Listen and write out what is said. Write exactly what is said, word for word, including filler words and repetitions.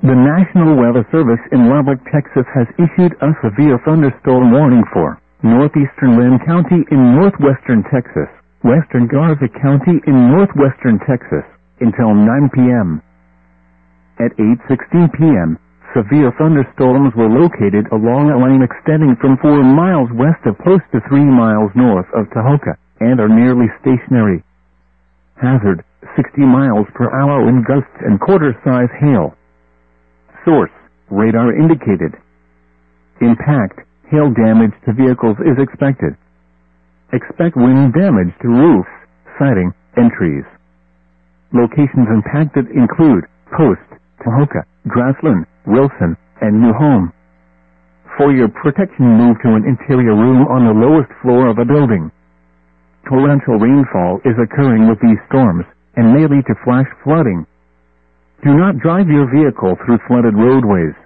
The National Weather Service in Lubbock, Texas has issued a severe thunderstorm warning for northeastern Linn County in northwestern Texas, western Garza County in northwestern Texas, until nine p m At eight sixteen p m, severe thunderstorms were located along a line extending from four miles west of close to three miles north of Tahoka, and are nearly stationary. Hazard, sixty miles per hour wind gusts and quarter-size hail. Source, radar indicated. Impact, hail damage to vehicles is expected. Expect wind damage to roofs, siding, and trees. Locations impacted include Post, Tahoka, Grassland, Wilson, and New Home. For your protection, move to an interior room on the lowest floor of a building. Torrential rainfall is occurring with these storms and may lead to flash flooding. Do not drive your vehicle through flooded roadways.